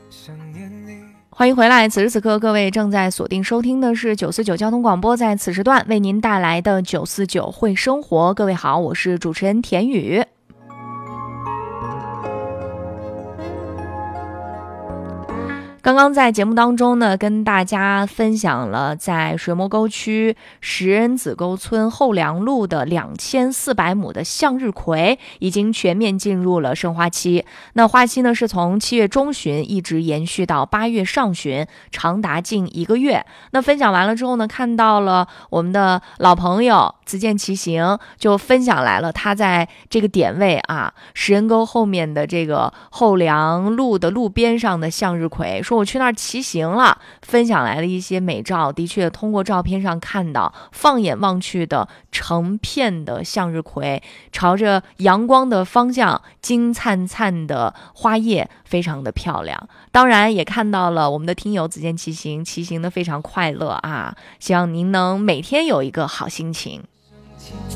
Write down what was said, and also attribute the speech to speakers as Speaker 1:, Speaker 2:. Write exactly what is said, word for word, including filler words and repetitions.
Speaker 1: 欢迎回来，此时此刻各位正在锁定收听的是九四九交通广播，在此时段为您带来的九四九会生活。各位好，我是主持人田雨。刚刚在节目当中呢，跟大家分享了在水磨沟区石人子沟村后梁路的两千四百亩的向日葵已经全面进入了盛花期。那花期呢是从七月中旬一直延续到八月上旬，长达近一个月。那分享完了之后呢，看到了我们的老朋友自见其行，就分享来了他在这个点位啊，石人沟后面的这个后梁路的路边上的向日葵，说我去那儿骑行了，分享来了一些美照。的确通过照片上看到，放眼望去的成片的向日葵朝着阳光的方向，金灿灿的花叶非常的漂亮。当然也看到了我们的听友自见其行，骑行的非常快乐啊，希望您能每天有一个好心情。